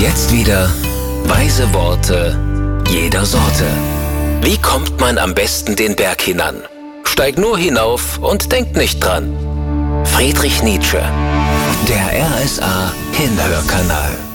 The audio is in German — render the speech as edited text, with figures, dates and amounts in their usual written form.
jetzt wieder weise Worte jeder Sorte. Wie kommt man am besten den Berg hinan? Steig nur hinauf und denk nicht dran. Friedrich Nietzsche, der RSA Hinhörkanal.